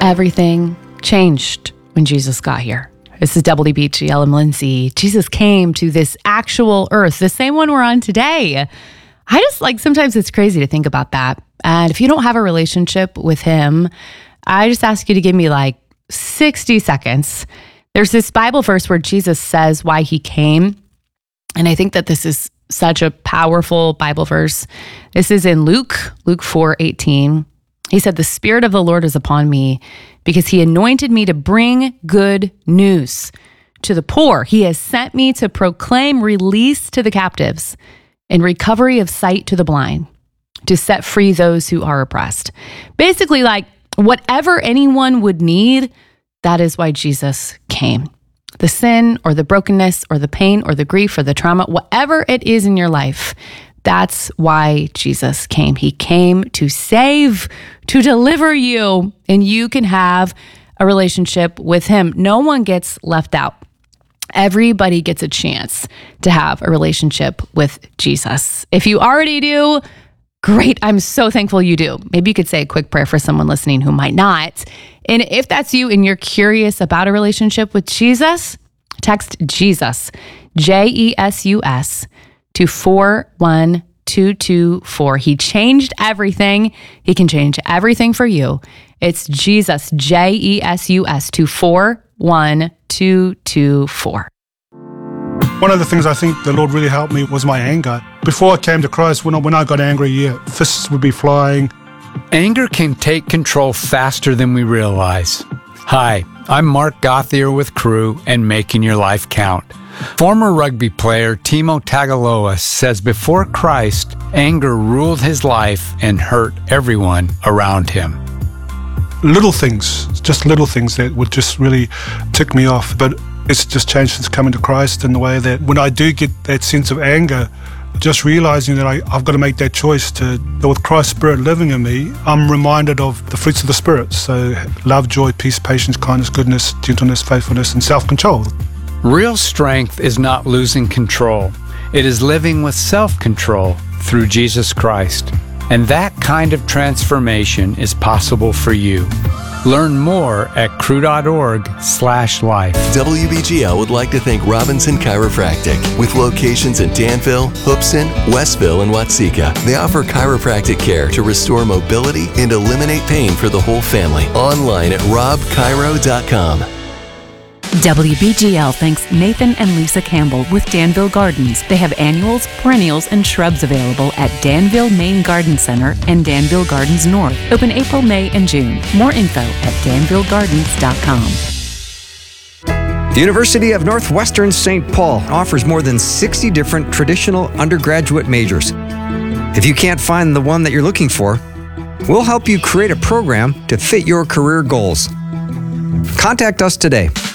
Everything changed when Jesus got here. This is WBGL and Lindsay. Jesus came to this actual earth, the same one we're on today. I just sometimes it's crazy to think about that. And if you don't have a relationship with him, I just ask you to give me 60 seconds. There's this Bible verse where Jesus says why he came. And I think that this is such a powerful Bible verse. This is in Luke 4:18. He said, "The Spirit of the Lord is upon me because he anointed me to bring good news to the poor. He has sent me to proclaim release to the captives and recovery of sight to the blind, to set free those who are oppressed." Basically, whatever anyone would need, that is why Jesus came. The sin or the brokenness or the pain or the grief or the trauma, whatever it is in your life, that's why Jesus came. He came to save, to deliver you, and you can have a relationship with him. No one gets left out. Everybody gets a chance to have a relationship with Jesus. If you already do, great. I'm so thankful you do. Maybe you could say a quick prayer for someone listening who might not. And if that's you and you're curious about a relationship with Jesus, text Jesus, JESUS, to 41224. He changed everything. He can change everything for you. It's Jesus, JESUS, to 41224. One of the things I think the Lord really helped me was my anger. Before I came to Christ, when I got angry, fists would be flying. Anger can take control faster than we realize. Hi, I'm Mark Gauthier with Crew and Making Your Life Count. Former rugby player Timo Tagaloa says before Christ, anger ruled his life and hurt everyone around him. Little things, just little things that would just really tick me off. But it's just changed since coming to Christ in the way that when I do get that sense of anger, just realizing that I've got to make that choice that with Christ's Spirit living in me, I'm reminded of the fruits of the Spirit. So love, joy, peace, patience, kindness, goodness, gentleness, faithfulness, and self-control. Real strength is not losing control. It is living with self-control through Jesus Christ. And that kind of transformation is possible for you. Learn more at crew.org/life. WBGL would like to thank Robinson Chiropractic. With locations in Danville, Hoopson, Westville, and Watseka, they offer chiropractic care to restore mobility and eliminate pain for the whole family. Online at robchiro.com. WBGL thanks Nathan and Lisa Campbell with Danville Gardens. They have annuals, perennials, and shrubs available at Danville Main Garden Center and Danville Gardens North. Open April, May, and June. More info at danvillegardens.com. The University of Northwestern St. Paul offers more than 60 different traditional undergraduate majors. If you can't find the one that you're looking for, we'll help you create a program to fit your career goals. Contact us today.